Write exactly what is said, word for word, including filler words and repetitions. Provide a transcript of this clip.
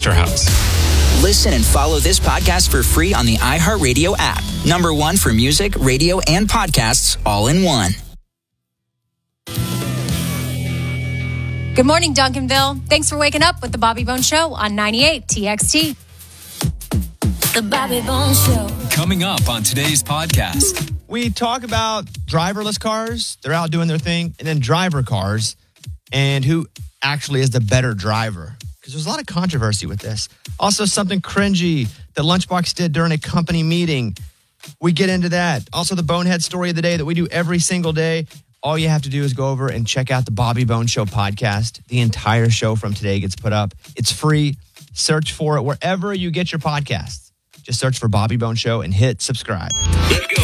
Doctor House. Listen and follow this podcast for free on the iHeartRadio app. Number one for music, radio, and podcasts all in one. Good morning, Duncanville. Thanks for waking up with the Bobby Bones Show on ninety-eight T X T. The Bobby Bones Show. Coming up on today's podcast. We talk about driverless cars. They're out doing their thing. And then driver cars and who actually is the better driver. Because there's a lot of controversy with this. Also, something cringy that Lunchbox did during a company meeting. We get into that. Also, the Bonehead story of the day that we do every single day. All you have to do is go over and check out the Bobby Bones Show podcast. The entire show from today gets put up. It's free. Search for it wherever you get your podcasts. Just search for Bobby Bones Show and hit subscribe. Let's go.